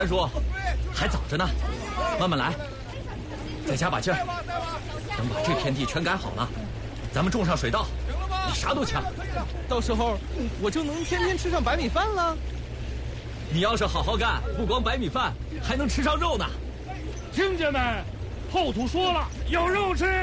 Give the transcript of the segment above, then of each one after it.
三叔，还早着呢，慢慢来，再加把劲儿。等把这片地全改好了，咱们种上水稻，比啥都强。 到时候我就能天天吃上白米饭了。 你要是好好干，不光白米饭，还能吃上肉呢。 听见没？后土说了，有肉吃。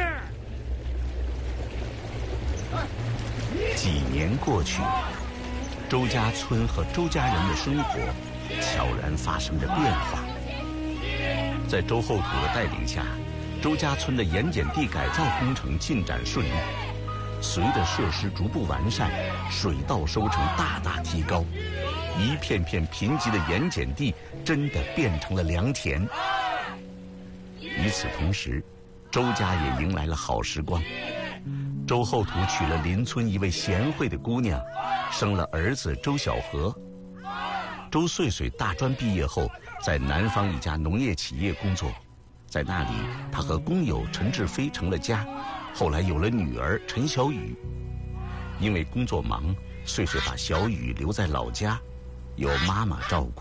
几年过去，周家村和周家人的生活悄然发生着变化。在周后土的带领下，周家村的盐碱地改造工程进展顺利。随着设施逐步完善，水稻收成大大提高，一片片贫瘠的盐碱地真的变成了良田。与此同时，周家也迎来了好时光。周后土娶了邻村一位贤惠的姑娘，生了儿子周小河。周穗穗大专毕业后，在南方一家农业企业工作，在那里，他和工友陈志飞成了家，后来有了女儿陈小雨。因为工作忙，穗穗把小雨留在老家，由妈妈照顾。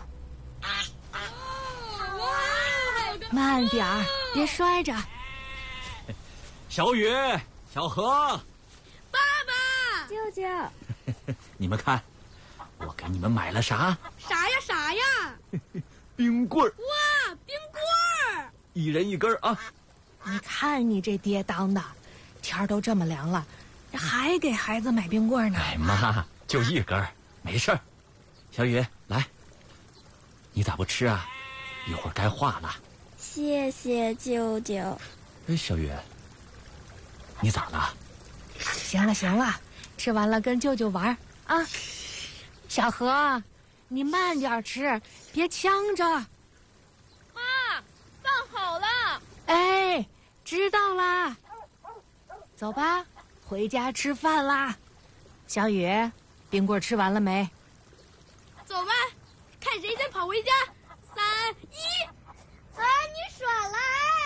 慢点儿，别摔着。 小雨、小何， 爸爸、 舅舅， 你们看，我给你们买了啥？ 啥呀？ 冰棍儿！ 哇，冰棍儿！ 一人一根啊！ 你看你这爹当的，天儿都这么凉了，还给孩子买冰棍呢。 哎妈，就一根儿，没事儿。小雨，来，你咋不吃啊？一会儿该化了。 谢谢舅舅。 哎，小雨，你咋了？ 行了，吃完了跟舅舅玩啊。小何，你慢点吃，别呛着。 妈，饭好了。 哎，知道啦。走吧，回家吃饭啦。小雨，冰棍吃完了没？ 走吧，看谁先跑回家。3、1。啊，你耍赖！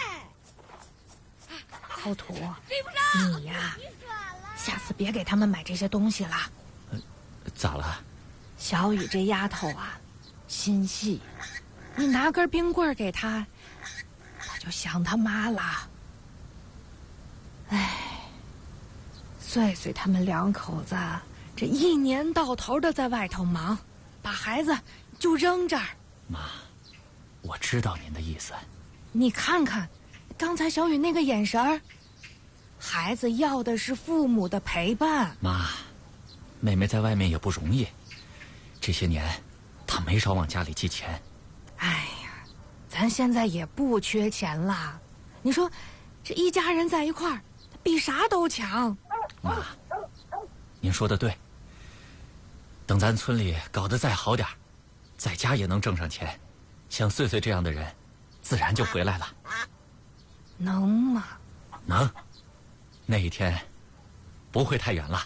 后土， 追不上。 你呀，下次别给他们买这些东西了。 咋了？ 小雨这丫头啊，心细，你拿根冰棍给她，她就想她妈了。哎，穗穗他们两口子这一年到头的在外头忙，把孩子就扔这儿。 妈，我知道您的意思。 你看看，刚才小雨那个眼神儿，孩子要的是父母的陪伴。 妈，妹妹在外面也不容易，这些年她没少往家里寄钱。 哎呀，咱现在也不缺钱了，你说这一家人在一块儿，比啥都强。 妈，您说的对，等咱村里搞得再好点，在家也能挣上钱，像穗穗这样的人自然就回来了。 能吗？ 能，那一天不会太远了。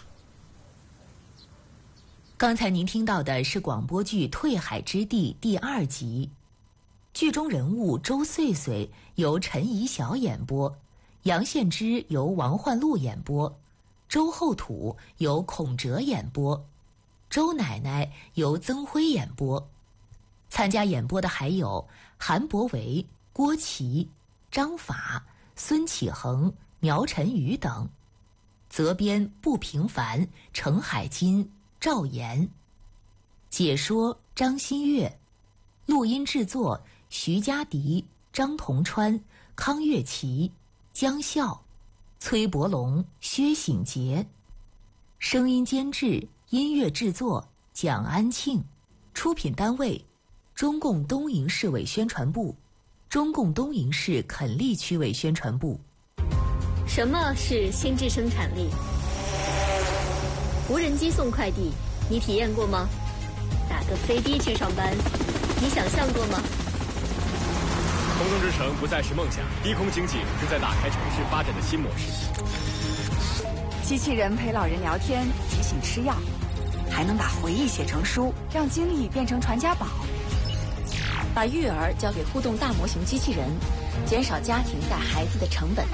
刚才您听到的是广播剧《退海之地》第2集，剧中人物周穗穗由陈怡晓演播，杨献之由王焕禄演播，周后土由孔哲演播，周奶奶由曾辉演播。参加演播的还有韩博维、郭琦、张法、孙启恒、苗晨宇等。责编不平凡、程海金、赵岩。解说张新月。录音制作徐佳迪、张同川、康月琪、江笑、崔伯龙、薛醒杰。声音监制、音乐制作蒋安庆。出品单位中共东营市委宣传部、中共东营市垦利区委宣传部。 什么是心智生产力？无人机送快递，你体验过吗？打个飞的去上班，你想象过吗？ 空中之城不再是梦想，低空经济正在打开城市发展的新模式。 机器人陪老人聊天，提醒吃药，还能把回忆写成书，让经历变成传家宝。 把育儿交给互动大模型机器人，减少家庭带孩子的成本。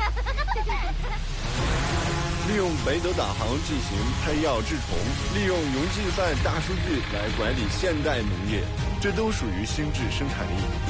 利用北斗导航进行配药治虫，利用云计算大数据来管理现代农业，这都属于心智生产力。